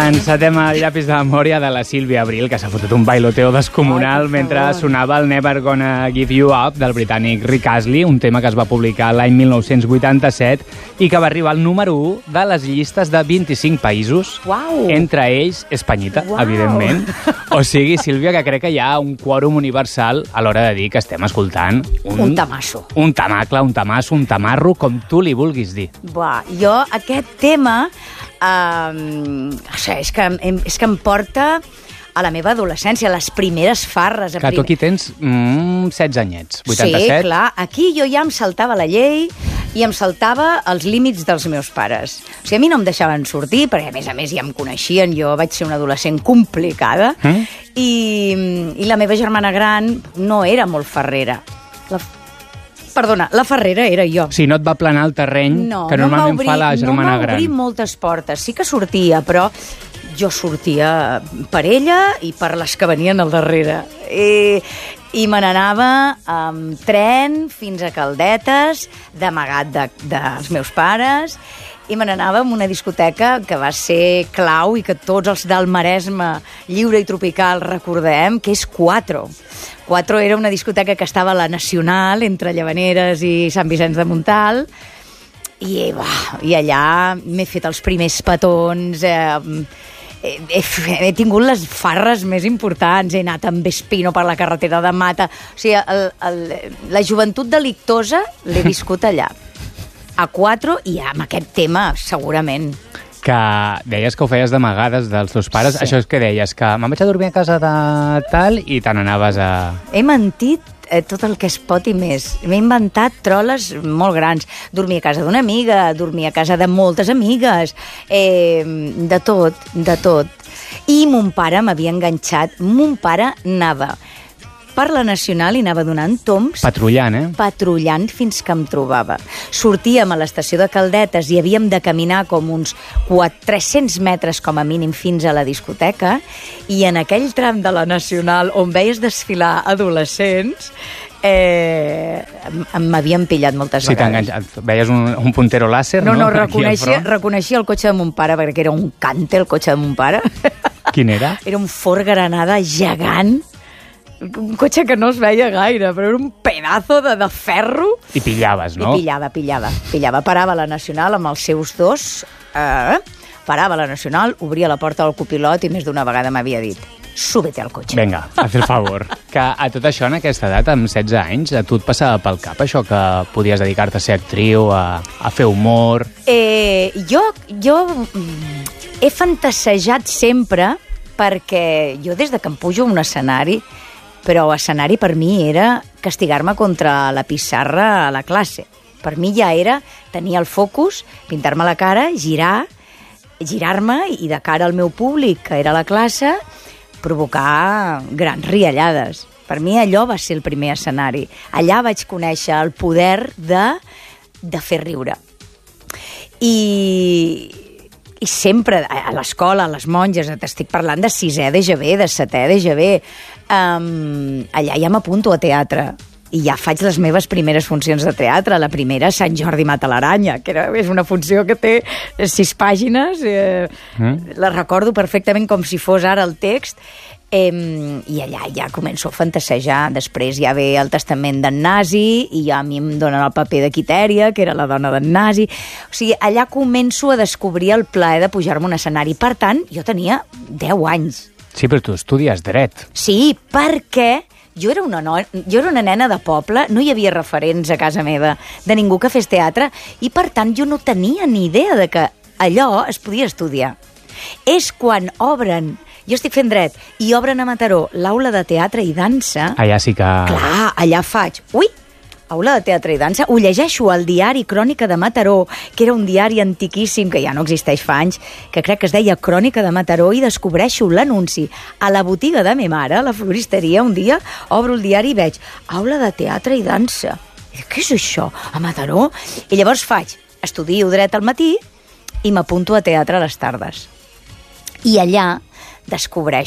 Encetem el llapis de memòria de la Sílvia Abril, que s'ha fotut un bailoteo descomunal mentre sonava el Never Gonna Give You Up del britànic Rick Astley, un tema que es va publicar l'any 1987 i que va arribar al número 1 de les llistes de 25 països, entre ells Espanyita, evidentment. O sigui, Sílvia, que crec que hi ha un quòrum universal a l'hora de dir que estem escoltant un tamasso. Un tamacle, un tamasso, un tamarro, com tu li vulguis dir. Buah, jo aquest tema... és que em porta a la meva adolescència, les primeres farres. Que tu aquí tens 16 anyets, 87. Sí, clar. Aquí jo ja em saltava la llei i em saltava els límits dels meus pares. O sigui, a mi no em deixaven sortir, perquè a més ja em coneixien, jo vaig ser una adolescent complicada, i la meva germana gran no era molt farrera. Perdona, la farrera era jo. Sí, no et va aplanar el terreny que normalment fa la germana gran. No m'ha obrit moltes portes. Sí que sortia, però jo sortia per ella i per les que venien al darrere. I me n'anava amb tren fins a Caldetes, d'amagat dels meus pares, i me n'anava a una discoteca que va ser clau i que tots els del Maresme lliure i tropical recordem, que és Quatro. Quatro era una discoteca que estava a la Nacional, entre Llavaneres i Sant Vicenç de Montalt, i allà m'he fet els primers petons, he tingut les farres més importants, he anat amb Vespino per la carretera de Mata, o sigui, la joventut delictosa l'he viscut allà, a Quatro, i amb aquest tema, segurament. Que deies que ho feies d'amagades dels teus pares. Sí. Això és que deies, que me'n vaig a dormir a casa de tal i te n'anaves a... He mentit tot el que es pot i més. M'he inventat troles molt grans. Dormir a casa d'una amiga, dormir a casa de moltes amigues, de tot, de tot. I mon pare m'havia enganxat. Mon pare anava per la Nacional i anava donant tombs. Patrullant, Patrullant fins que em trobava. Sortíem a l'estació de Caldetes i havíem de caminar com uns 300 metres com a mínim fins a la discoteca, i en aquell tram de la Nacional on veies desfilar adolescents m'havien pillat moltes vegades. Sí, veies un puntero làser, no? No, reconeixia el cotxe de mon pare, perquè era un cante el cotxe de mon pare. Quin era? Era un Ford Granada gegant, un cotxe que no es veia gaire, però era un pedazo de ferro. I pillaves, no? I pillava. Parava a la Nacional amb els seus dos, parava a la Nacional, obria la porta del copilot i més d'una vegada m'havia dit: súbete al cotxe. Vinga, haz el favor. Que a tot això, en aquesta edat, amb 16 anys, a tu et passava pel cap això que podies dedicar-te a ser actriu, a fer humor? Jo he fantasejat sempre, perquè jo des de que em pujo a un escenari, però escenari per mi era castigar-me contra la pissarra a la classe. Per mi ja era tenir el focus, pintar-me la cara, girar-me i de cara al meu públic, que era la classe, provocar grans riallades. Per mi allò va ser el primer escenari. Allà vaig conèixer el poder de fer riure. I sempre, a l'escola, a les monges, t'estic parlant de 6è d'EGB, de 7è d'EGB, allà ja m'apunto a teatre. I ja faig les meves primeres funcions de teatre. La primera, Sant Jordi mata l'aranya, que és una funció que té 6 pàgines. La recordo perfectament com si fos ara el text. I allà ja començo a fantasejar. Després ja ve el testament d'en Nasi i ja a mi em donen el paper de Quitèria, que era la dona d'en Nasi. O sigui, allà començo a descobrir el plaer de pujar-me a un escenari. Per tant, jo tenia 10 anys. Sí, però tu estudies dret. Sí, perquè jo era una nena de poble, no hi havia referents a casa meva de ningú que fes teatre, i per tant jo no tenia ni idea de que allò es podia estudiar. És quan obren, jo estic fent dret, i obren a Mataró l'aula de teatre i dansa... Allà sí que... Clar, allà faig... Ui! Aula de teatre i dansa, ho llegeixo al diari Crònica de Mataró, que era un diari antiquíssim, que ja no existeix fa anys, que crec que es deia Crònica de Mataró, i descobreixo l'anunci a la botiga de ma mare, a la floristeria. Un dia obro el diari i veig Aula de teatre i dansa. I dic, què és això, a Mataró? I llavors estudio dret al matí i m'apunto a teatre a les tardes. I allà descobreixo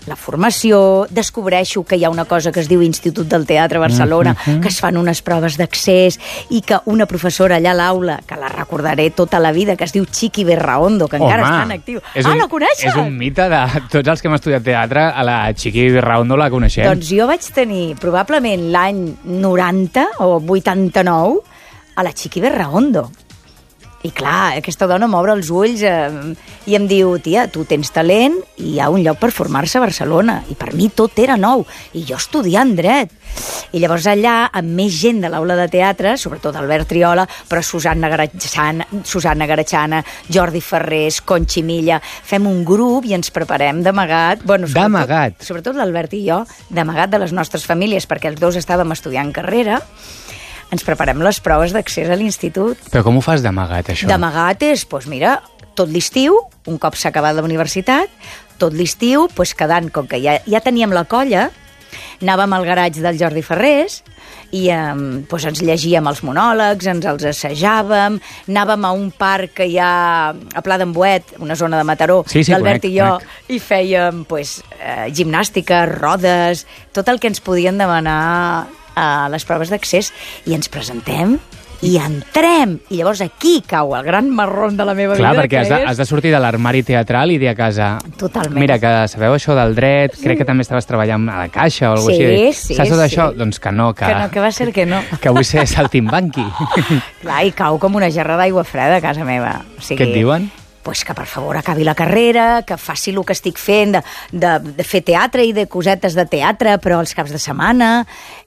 la formació, descobreixo que hi ha una cosa que es diu Institut del Teatre Barcelona, que es fan unes proves d'accés i que una professora allà a l'aula, que la recordaré tota la vida, que es diu Chiqui Berraondo, que encara està en actiu. La coneixes? És un mite de tots els que hem estudiat teatre, a la Chiqui Berraondo la coneixem. Doncs jo vaig tenir probablement l'any 90 o 89 a la Chiqui Berraondo. I clar, aquesta dona m'obre els ulls i em diu, tia, tu tens talent i hi ha un lloc per formar-se a Barcelona. I per mi tot era nou. I jo estudiant dret. I llavors allà, amb més gent de l'aula de teatre, sobretot Albert Triola, però Susana Garachana, Jordi Ferrés, Conchi Milla, fem un grup i ens preparem d'amagat. Bueno, d'amagat? Sobretot l'Albert i jo, d'amagat de les nostres famílies, perquè els dos estàvem estudiant carrera. Ens preparem les proves d'accés a l'institut. Però com ho fas d'amagat, això? D'amagat és, doncs mira, tot l'estiu, un cop s'ha acabat la universitat, tot l'estiu, doncs quedant, com que ja teníem la colla, anàvem al garatge del Jordi Ferrés i doncs ens llegíem els monòlegs, ens els assajàvem, anàvem a un parc que hi ha a Pla d'en Boet, una zona de Mataró, l'Albert i jo, i fèiem gimnàstica, rodes, tot el que ens podien demanar a les proves d'accés, i ens presentem i entrem. I llavors aquí cau el gran marrón de la meva vida. Clar, perquè has de sortir de l'armari teatral i dir a casa... Totalment. Mira, que sabeu això del dret, crec que també estaves treballant a la Caixa o alguna cosa així. Sí. Saps tot això? Doncs que no, que va ser que no. Que vull ser saltimbanqui. Clar, i cau com una gerra d'aigua freda a casa meva. O sigui, què et diuen? Pues que per favor acabi la carrera, que faci el que estic fent, de fer teatre i de cosetes de teatre, però els caps de setmana.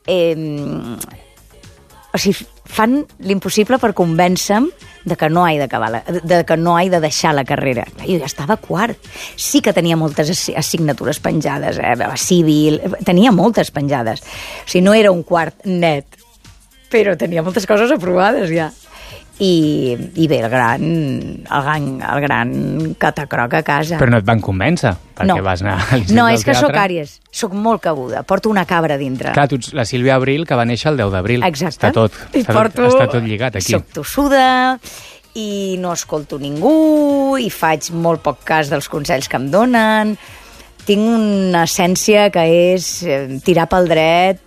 O sigui, fan l'impossible per convèncer-me de que no he de deixar la carrera. Jo ja estava a quart. Sí que tenia moltes assignatures penjades, civil, tenia moltes penjades. O sigui, no era un quart net, però tenia moltes coses aprovades ja. I bé, el gran catacroc a casa. Però no et van convèncer, perquè vas anar a l'Institut del Teatre. No, és que sóc àries, sóc molt cabuda, porto una cabra dintre. Clar, tu ets la Sílvia Abril, que va néixer el 10 d'abril. Exacte. Està tot lligat aquí. Soc tossuda i no escolto ningú i faig molt poc cas dels consells que em donen. Tinc una essència que és tirar pel dret...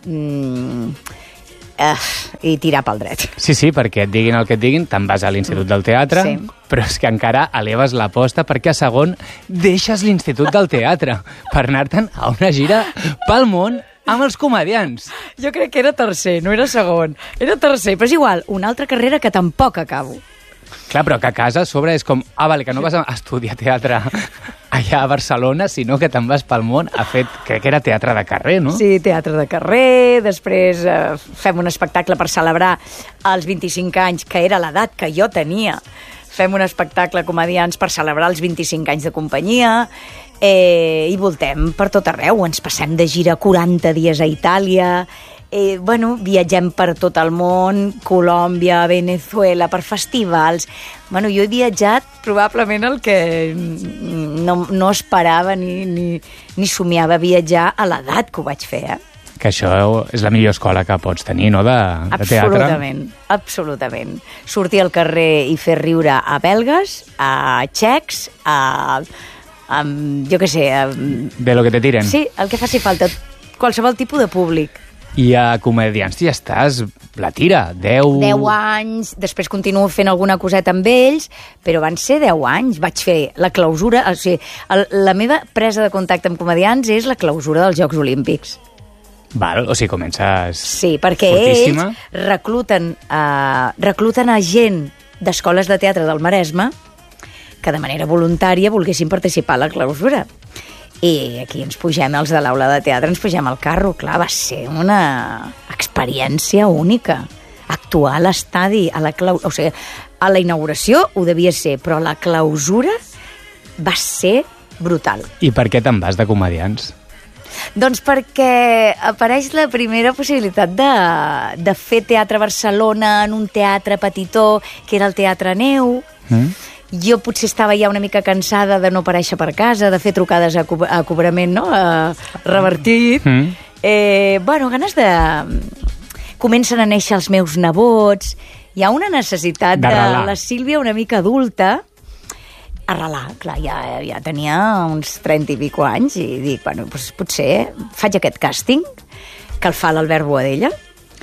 i tirar pel dret. Sí, perquè et diguin el que et diguin, te'n vas a l'Institut del Teatre, però és que encara eleves l'aposta perquè a segon deixes l'Institut del Teatre per anar-te'n a una gira pel món amb els comediants. Jo crec que era tercer, no era segon. Era tercer, però és igual, una altra carrera que tampoc acabo. Clar, però que a casa a sobre és com, vale, que no vas a estudiar teatre allà a Barcelona, sinó que te'n vas pel món a fer, crec que era teatre de carrer, no? Sí, teatre de carrer, després fem un espectacle per celebrar els 25 anys, que era l'edat que jo tenia. Fem un espectacle comediants per celebrar els 25 anys de companyia, i voltem per tot arreu, ens passem de gira 40 dies a Itàlia, viatgem per tot el món, Colòmbia, Venezuela, per festivals. Jo he viatjat probablement el que no esperava ni somiava viatjar a l'edat que ho vaig fer, Que això és la millor escola que pots tenir, no?, de teatre. Absolutament. Sortir al carrer i fer riure a belgues, a txecs, jo què sé... De lo que te tiren. Sí, el que faci falta. Qualsevol tipus de públic. I a comediants ja estàs, la tira, 10 anys, després continuo fent alguna coseta amb ells, però van ser 10 anys. Vaig fer la clausura, o sigui, la meva presa de contacte amb comediants és la clausura dels Jocs Olímpics. Val, o sigui, comences sí, perquè fortíssima. Ells recluten a gent d'escoles de teatre del Maresme que de manera voluntària volguessin participar a la clausura. I aquí ens pugem, els de l'aula de teatre, ens pugem al carro. Clar, va ser una experiència única. Actuar a l'estadi, o sigui, a la inauguració ho devia ser, però a la clausura va ser brutal. I per què te'n vas de comediants? Doncs perquè apareix la primera possibilitat de fer teatre a Barcelona en un teatre petitó, que era el Teatre Neu. Jo potser estava ja una mica cansada de no aparèixer per casa, de fer trucades a cobrament, no?, revertit. Ganes de... Comencen a néixer els meus nebots. Hi ha una necessitat de la Sílvia una mica adulta arrelar, clar, ja tenia uns 30 i pico anys i dic, bueno, doncs potser faig aquest càsting que el fa l'Albert Boadella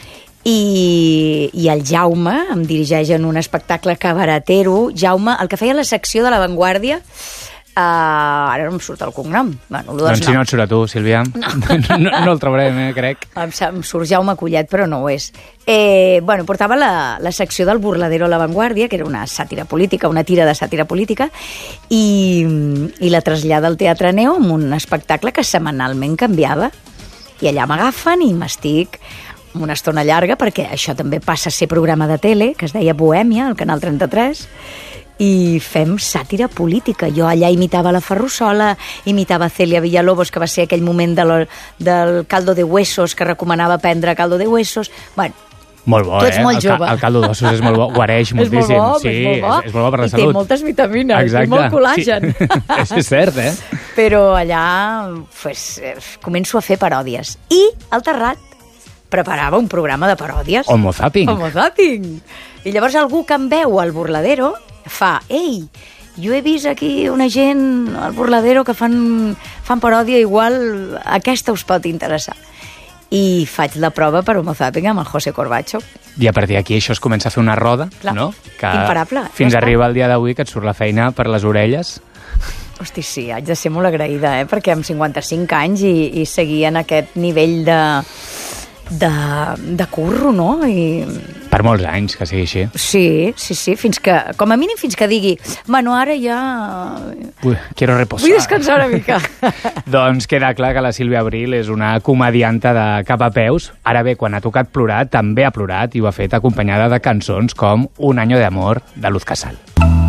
i el Jaume em dirigeix en un espectacle cabaretero. Jaume, el que feia la secció de La Vanguardia, ara no em surt el cognom. Bueno, doncs si no et surt a tu, Sílvia. No el trobarem, crec. Em surt Jaume Collet, però no ho és. Portava la secció del Burladero a La Vanguardia, que era una sàtira política, una tira de sàtira política, i la trasllada al Teatre Neo amb un espectacle que setmanalment canviava. I allà m'agafen i m'estic una estona llarga, perquè això també passa a ser programa de tele, que es deia Bohèmia, al Canal 33, i fem sàtira política. Jo allà imitava la Ferrusola, imitava Celia Villalobos, que va ser aquell moment del caldo de huesos, que recomanava prendre caldo de huesos. Bueno, molt bo, tu ets molt jove. El caldo d'ossos és molt bo, guareix moltíssim. És molt bo per la salut. I té moltes vitamines. Exacte. I molt col·làgen. Sí. És cert, Però allà començo a fer paròdies. I el Terrat preparava un programa de paròdies. Homo Zapping. I llavors algú que em veu al Burladero fa, ei, jo he vist aquí una gent al Burladero que fan paròdia, igual aquesta us pot interessar. I faig la prova per Homo Zapping amb el José Corbacho. I a partir d'aquí això es comença a fer una roda, clar, no? Que imparable. Fins arriba el dia d'avui que et surt la feina per les orelles. Hosti, sí, haig de ser molt agraïda, perquè amb 55 anys i seguir en aquest nivell de curro, no? Per molts anys, que sigui així. Sí, fins que, com a mínim fins que digui, bueno, ara ja... Quiero reposar. Vull descansar una mica. Doncs queda clar que la Sílvia Abril és una comedianta de cap a peus. Ara bé, quan ha tocat plorar, també ha plorat i ho ha fet acompanyada de cançons com Un año de amor, de Luz Casal.